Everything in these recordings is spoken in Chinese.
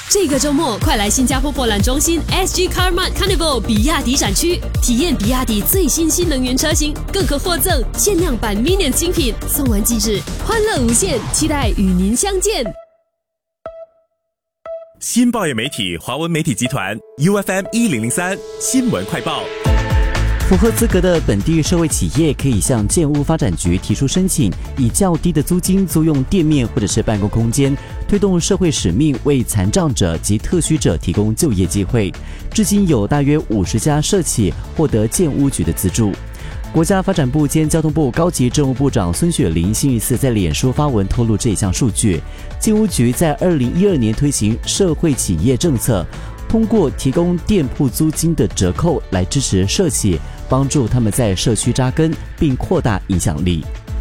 这个周末，快来新加坡博览中心 SG Carmart Carnival 比亚迪展区，体验比亚迪最新新能源车型，更可获赠限量版 Minion 精品，送完即止，欢乐无限，期待与您相见。 新报业媒体华文媒体集团 UFM1003 新闻快报。 符合资格的本地社会企业可以向建屋发展局提出申请，以较低的租金租用店面或者是办公空间，推动社会使命，为残障者及特需者提供就业机会。至今有大约50家社企获得建屋局的资助。国家发展部兼交通部高级政务部长孙雪玲星期四在脸书发文透露这一项数据。建屋局在2012年推行社会企业政策，通过提供店铺租金的折扣来支持社企，帮助他们在社区扎根并扩大影响力。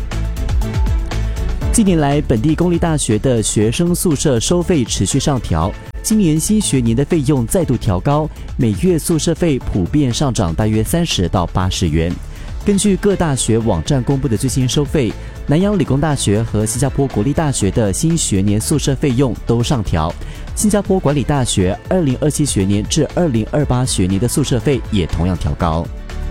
近年来，本地公立大学的学生宿舍收费持续上调，今年新学年的费用再度调高，每月宿舍费普遍上涨大约30到80元。根据各大学网站公布的最新收费，南洋理工大学和新加坡国立大学的新学年宿舍费用都上调。新加坡管理大学2027学年至2028学年的宿舍费也同样调高。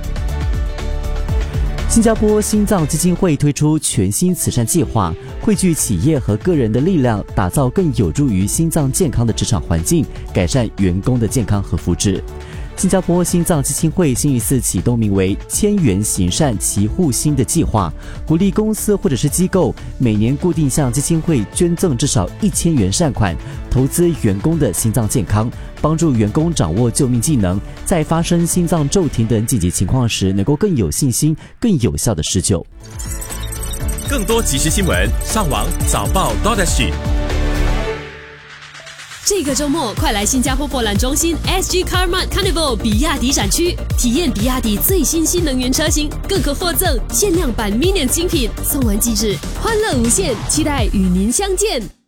新加坡心脏基金会推出全新慈善计划，汇聚企业和个人的力量，打造更有助于心脏健康的职场环境，改善员工的健康和福祉。新加坡心脏基金会星期四启动名为千元行善齐护心的计划，鼓励公司或者是机构每年固定向基金会捐赠至少1000元善款，投资员工的心脏健康，帮助员工掌握救命技能，在发生心脏骤停等紧急情况时，能够更有信心、更有效的施救。 更多即时新闻，上网早报 .SG。 这个周末，快来新加坡博览中心 SG Carmart Carnival 比亚迪展区，体验比亚迪最新新能源车型，更可获赠限量版 Minion 精品，送完即止，欢乐无限，期待与您相见。